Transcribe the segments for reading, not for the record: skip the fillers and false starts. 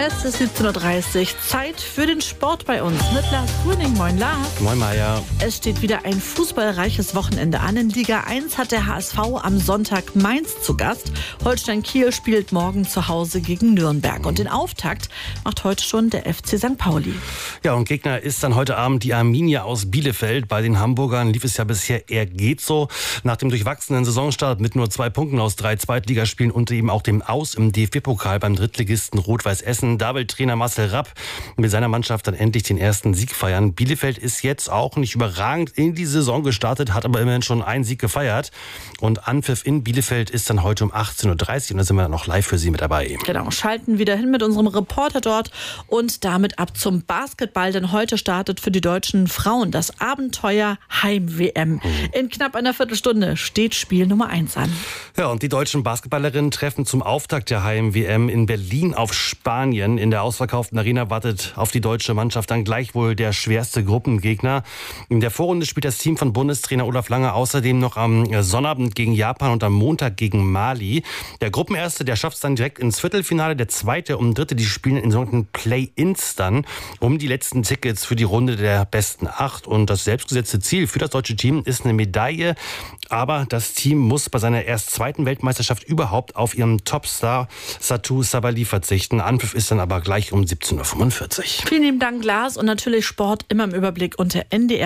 Es ist 17.30 Uhr. Zeit für den Sport bei uns mit Lars Grüning. Moin Lars. Moin Maja. Es steht wieder ein fußballreiches Wochenende an. In Liga 1 hat der HSV am Sonntag Mainz zu Gast. Holstein Kiel spielt morgen zu Hause gegen Nürnberg. Und den Auftakt macht heute schon der FC St. Pauli. Ja, und Gegner ist dann heute Abend die Arminia aus Bielefeld. Bei den Hamburgern lief es ja bisher eher geht so. Nach dem durchwachsenen Saisonstart mit nur 2 Punkten aus 3 Zweitligaspielen und eben auch dem Aus im DFB-Pokal beim Drittligisten Rot-Weiß Essen, da will Trainer Marcel Rapp mit seiner Mannschaft dann endlich den ersten Sieg feiern. Bielefeld ist jetzt auch nicht überragend in die Saison gestartet, hat aber immerhin schon einen Sieg gefeiert. Und Anpfiff in Bielefeld ist dann heute um 18.30 Uhr und da sind wir dann noch live für Sie mit dabei. Genau, schalten wieder hin mit unserem Reporter dort und damit ab zum Basketball, denn heute startet für die deutschen Frauen das Abenteuer Heim-WM. In knapp einer Viertelstunde steht Spiel Nummer 1 an. Ja, und die deutschen Basketballerinnen treffen zum Auftakt der Heim-WM in Berlin auf Spanien. In der ausverkauften Arena wartet auf die deutsche Mannschaft dann gleichwohl der schwerste Gruppengegner. In der Vorrunde spielt das Team von Bundestrainer Olaf Lange außerdem noch am Sonnabend gegen Japan und am Montag gegen Mali. Der Gruppenerste, der schafft es dann direkt ins Viertelfinale. Der Zweite und Dritte, die spielen in sogenannten Play-Ins dann um die letzten Tickets für die Runde der besten 8. Und das selbstgesetzte Ziel für das deutsche Team ist eine Medaille. Aber das Team muss bei seiner erst zweiten Weltmeisterschaft überhaupt auf ihren Topstar Satou Sabali verzichten. Anpfiff ist dann aber gleich um 17.45 Uhr. Vielen lieben Dank, Lars. Und natürlich Sport immer im Überblick unter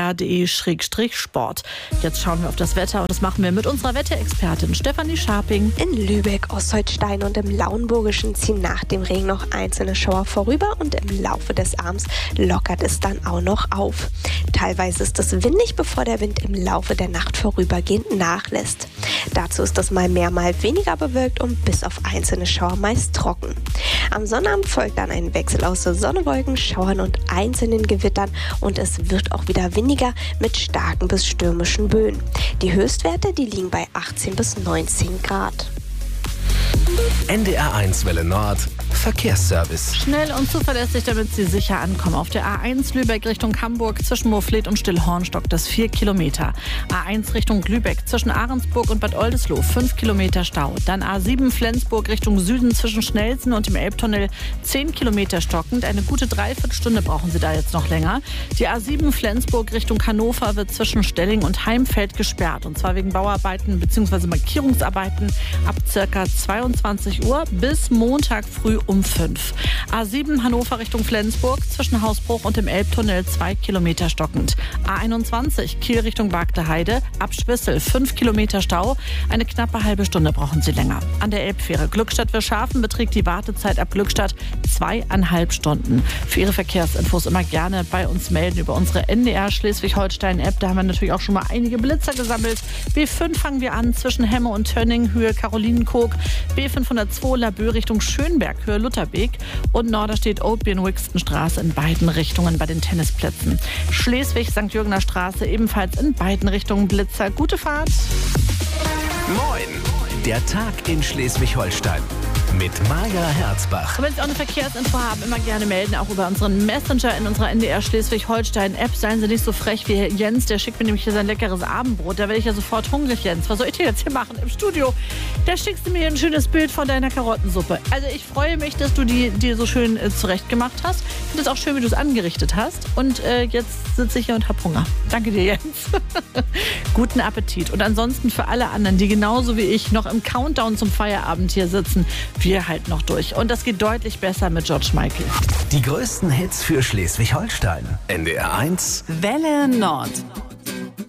ndr.de/sport. Jetzt schauen wir auf das Wetter und das machen wir mit unserer Wetterexpertin Stefanie Scharping. In Lübeck, Ostholstein und im Lauenburgischen ziehen nach dem Regen noch einzelne Schauer vorüber und im Laufe des Abends lockert es dann auch noch auf. Teilweise ist es windig, bevor der Wind im Laufe der Nacht vorübergehend nachlässt. Dazu ist es mal mehr, mal weniger bewölkt und bis auf einzelne Schauer meist trocken. Am Sonnabend folgt dann ein Wechsel aus Sonnewolken, Schauern und einzelnen Gewittern und es wird auch wieder windiger mit starken bis stürmischen Böen. Die Höchstwerte, die liegen bei 18 bis 19 Grad. NDR 1 Welle Nord Verkehrsservice. Schnell und zuverlässig, damit Sie sicher ankommen. Auf der A1 Lübeck Richtung Hamburg zwischen Moorfleet und Stillhorn stockt es 4 Kilometer. A1 Richtung Lübeck zwischen Ahrensburg und Bad Oldesloe 5 Kilometer Stau. Dann A7 Flensburg Richtung Süden zwischen Schnelsen und dem Elbtunnel 10 Kilometer stockend. Eine gute Dreiviertelstunde brauchen Sie da jetzt noch länger. Die A7 Flensburg Richtung Hannover wird zwischen Stelling und Heimfeld gesperrt. Und zwar wegen Bauarbeiten bzw. Markierungsarbeiten ab ca. 22 Uhr bis Montag früh um 5. A7 Hannover Richtung Flensburg zwischen Hausbruch und dem Elbtunnel 2 Kilometer stockend. A21 Kiel Richtung Bagdeheide ab Schwissel 5 Kilometer Stau. Eine knappe halbe Stunde brauchen Sie länger. An der Elbfähre Glückstadt-Wirschhafen beträgt die Wartezeit ab Glückstadt 2,5 Stunden. Für Ihre Verkehrsinfos immer gerne bei uns melden über unsere NDR Schleswig-Holstein-App. Da haben wir natürlich auch schon mal einige Blitzer gesammelt. B5 fangen wir an zwischen Hemme und Tönning, Höhe Karolinenkoog. B502 Laboe Richtung Schönberg, Höhe Lutherbeek. Und Norderstedt Oatbien-Wixton-Straße in beiden Richtungen bei den Tennisplätzen. Schleswig-St. Jürgener Straße ebenfalls in beiden Richtungen Blitzer. Gute Fahrt. Moin, der Tag in Schleswig-Holstein. Mit Maja Herzbach. Und wenn Sie auch eine Verkehrsinfo haben, immer gerne melden, auch über unseren Messenger in unserer NDR Schleswig-Holstein-App. Seien Sie nicht so frech wie Jens, der schickt mir nämlich hier sein leckeres Abendbrot. Da werde ich ja sofort hungrig, Jens. Was soll ich denn jetzt hier machen im Studio? Da schickst du mir ein schönes Bild von deiner Karottensuppe. Also ich freue mich, dass du die dir so schön zurechtgemacht hast. Ich finde es auch schön, wie du es angerichtet hast. Und jetzt sitze ich hier und habe Hunger. Danke dir, Jens. Guten Appetit. Und ansonsten für alle anderen, die genauso wie ich noch im Countdown zum Feierabend hier sitzen, wir halten noch durch. Und das geht deutlich besser mit George Michael. Die größten Hits für Schleswig-Holstein. NDR 1 Welle Nord.